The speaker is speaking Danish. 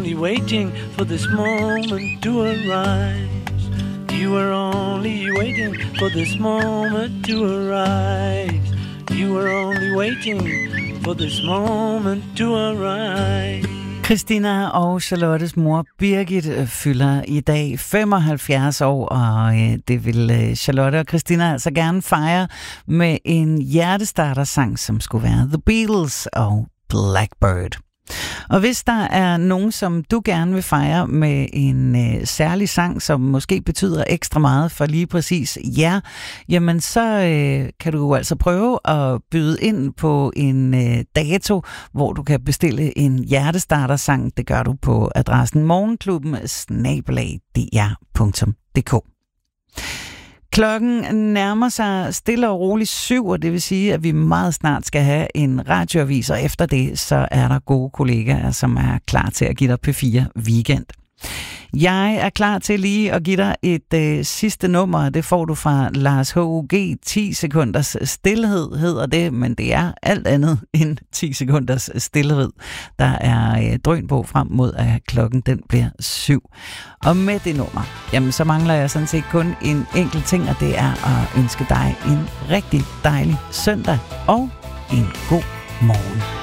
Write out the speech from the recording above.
only waiting for this moment to arise. You were only waiting for this moment to arise. You were only waiting for this moment to arise. Christina og Charlottes mor Birgit fylder i dag 75 år, og det vil Charlotte og Christina altså gerne fejre med en hjertestartersang, som skulle være The Beatles og Blackbird. Og hvis der er nogen, som du gerne vil fejre med en særlig sang, som måske betyder ekstra meget for lige præcis jer, jamen så kan du altså prøve at byde ind på en dato, hvor du kan bestille en hjertestartersang. Det gør du på adressen morgenklubben@dr.dk. Klokken nærmer sig stille og roligt 7, og det vil sige, at vi meget snart skal have en radioavis, og efter det, så er der gode kollegaer, som er klar til at give dig P4 Weekend. Jeg er klar til lige at give dig et sidste nummer, det får du fra Lars H.U.G. 10 sekunders stilhed hedder det, men det er alt andet end 10 sekunders stilhed. Der er drøn på frem mod, at klokken den bliver 7. Og med det nummer, jamen så mangler jeg sådan set kun en enkelt ting, og det er at ønske dig en rigtig dejlig søndag og en god morgen.